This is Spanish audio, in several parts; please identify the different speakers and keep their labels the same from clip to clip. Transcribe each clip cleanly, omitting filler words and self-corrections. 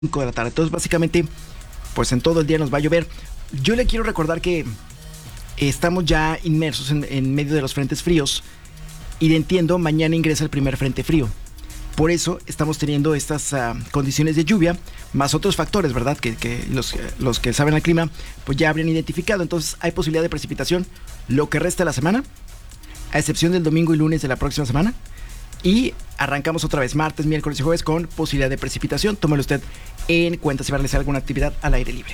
Speaker 1: 5 de la tarde. Entonces, básicamente, pues en todo el día nos va a llover. Yo le quiero recordar que estamos ya inmersos en medio de los frentes fríos y de entiendo, mañana ingresa el primer frente frío. Por eso estamos teniendo estas condiciones de lluvia, más otros factores, ¿verdad? Que los que saben el clima, pues ya habrían identificado. Entonces, hay posibilidad de precipitación lo que resta de la semana, a excepción del domingo y lunes de la próxima semana. Y arrancamos otra vez martes, miércoles y jueves con posibilidad de precipitación. Tómelo usted en cuenta si va a realizar alguna actividad al aire libre.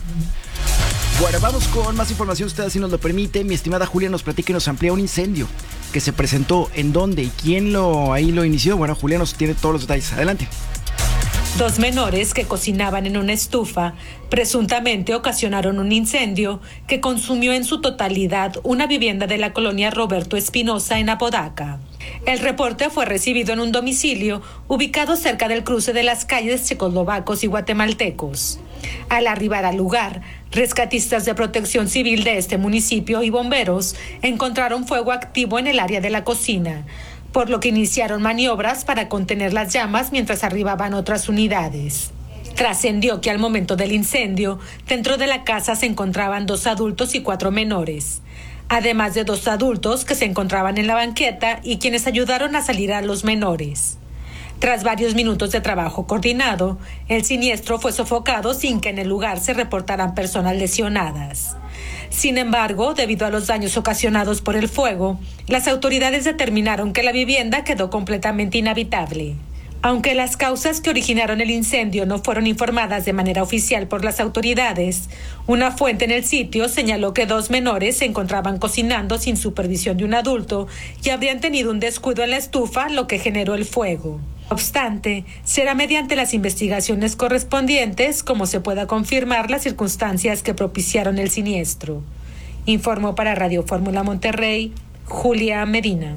Speaker 1: Bueno, vamos con más información, usted así nos lo permite. Mi estimada Julia nos platica y nos amplía un incendio que se presentó, en dónde y quién lo inició. Bueno, Julia nos tiene todos los detalles. Adelante.
Speaker 2: 2 menores que cocinaban en una estufa presuntamente ocasionaron un incendio que consumió en su totalidad una vivienda de la colonia Roberto Espinosa en Apodaca. El reporte fue recibido en un domicilio ubicado cerca del cruce de las calles checoslovacos y guatemaltecos. Al arribar al lugar, rescatistas de Protección Civil de este municipio y bomberos encontraron fuego activo en el área de la cocina, por lo que iniciaron maniobras para contener las llamas mientras arribaban otras unidades. Trascendió que al momento del incendio, dentro de la casa se encontraban 2 adultos y 4 menores, además de 2 adultos que se encontraban en la banqueta y quienes ayudaron a salir a los menores. Tras varios minutos de trabajo coordinado, el siniestro fue sofocado sin que en el lugar se reportaran personas lesionadas. Sin embargo, debido a los daños ocasionados por el fuego, las autoridades determinaron que la vivienda quedó completamente inhabitable. Aunque las causas que originaron el incendio no fueron informadas de manera oficial por las autoridades, una fuente en el sitio señaló que 2 menores se encontraban cocinando sin supervisión de un adulto y habrían tenido un descuido en la estufa, lo que generó el fuego. No obstante, será mediante las investigaciones correspondientes como se pueda confirmar las circunstancias que propiciaron el siniestro. Informó para Radio Fórmula Monterrey, Julia Medina.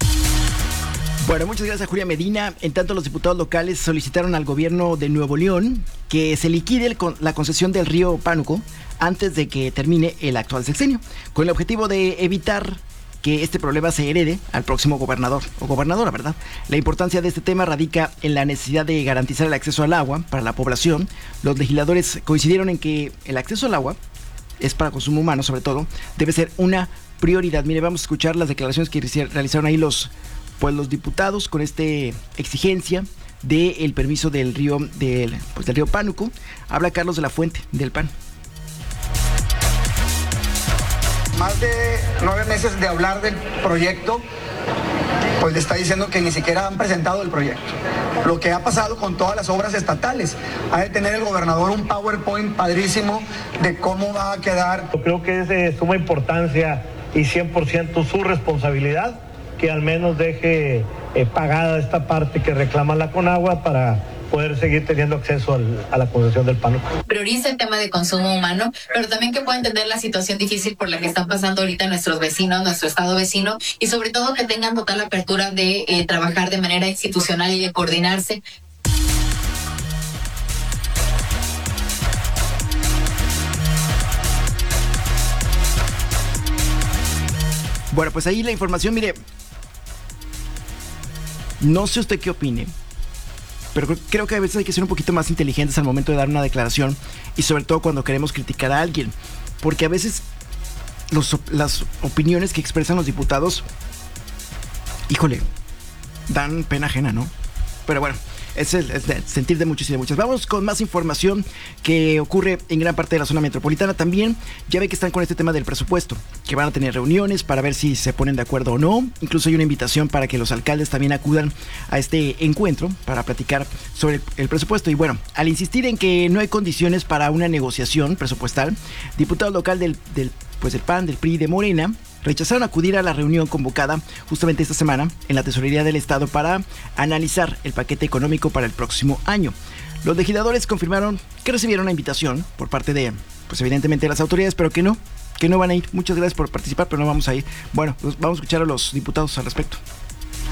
Speaker 1: Bueno, muchas gracias a Julia Medina. En tanto, los diputados locales solicitaron al gobierno de Nuevo León que se liquide la concesión del río Pánuco antes de que termine el actual sexenio, con el objetivo de evitar que este problema se herede al próximo gobernador o gobernadora, ¿verdad? La importancia de este tema radica en la necesidad de garantizar el acceso al agua para la población. Los legisladores coincidieron en que el acceso al agua es para consumo humano, sobre todo, debe ser una prioridad. Mire, vamos a escuchar las declaraciones que realizaron ahí los diputados con esta exigencia del permiso del río Pánuco. Habla Carlos de la Fuente, del PAN.
Speaker 3: Más de 9 meses de hablar del proyecto, pues le está diciendo que ni siquiera han presentado el proyecto. Lo que ha pasado con todas las obras estatales, ha de tener el gobernador un PowerPoint padrísimo de cómo va a quedar.
Speaker 4: Yo creo que es de suma importancia y 100% su responsabilidad que al menos deje pagada esta parte que reclama la Conagua para poder seguir teniendo acceso a la concesión del Pánuco.
Speaker 5: Prioriza el tema de consumo humano, pero también que pueda entender la situación difícil por la que están pasando ahorita nuestros vecinos, nuestro estado vecino, y sobre todo que tengan total apertura de trabajar de manera institucional y de coordinarse.
Speaker 1: Bueno, pues ahí la información, mire, no sé usted qué opine, pero creo que a veces hay que ser un poquito más inteligentes al momento de dar una declaración y sobre todo cuando queremos criticar a alguien, porque a veces las opiniones que expresan los diputados, híjole, dan pena ajena, ¿no? Pero bueno, es el sentir de muchos y de muchas. Vamos con más información que ocurre en gran parte de la zona metropolitana. También ya ve que están con este tema del presupuesto, que van a tener reuniones para ver si se ponen de acuerdo o no. Incluso hay una invitación para que los alcaldes también acudan a este encuentro para platicar sobre el presupuesto. Y bueno, al insistir en que no hay condiciones para una negociación presupuestal, diputados local del PAN, del PRI y de Morena rechazaron acudir a la reunión convocada justamente esta semana en la Tesorería del Estado para analizar el paquete económico para el próximo año. Los legisladores confirmaron que recibieron la invitación por parte de, pues evidentemente, de las autoridades, pero que no van a ir. Muchas gracias por participar, pero no vamos a ir. Bueno, pues vamos a escuchar a los diputados al respecto.